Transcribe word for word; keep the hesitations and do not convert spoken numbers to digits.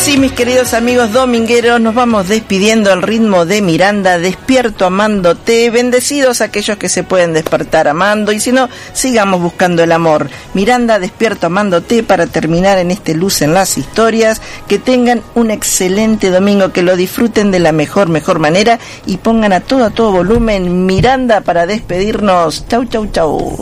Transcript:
así, mis queridos amigos domingueros, nos vamos despidiendo al ritmo de Miranda, Despierto amándote. Bendecidos aquellos que se pueden despertar amando, y si no, sigamos buscando el amor. Miranda, Despierto amándote, para terminar en este Luz en las Historias. Que tengan un excelente domingo, que lo disfruten de la mejor, mejor manera, y pongan a todo, a todo volumen Miranda para despedirnos. Chau, chau, chau.